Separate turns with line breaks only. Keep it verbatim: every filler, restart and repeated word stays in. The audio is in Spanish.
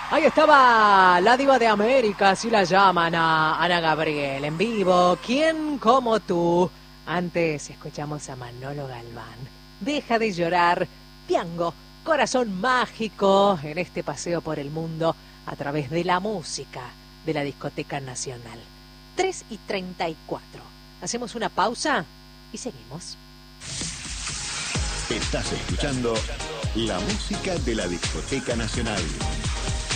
Ahí estaba la diva de América, así la llaman a Ana Gabriel, en vivo. ¿Quién como tú? Antes escuchamos a Manolo Galván. Deja de llorar, Piango, corazón mágico en este paseo por el mundo a través de la música de la Discoteca Nacional. tres y treinta y cuatro. Hacemos una pausa y seguimos.
Estás escuchando la música de la Discoteca Nacional.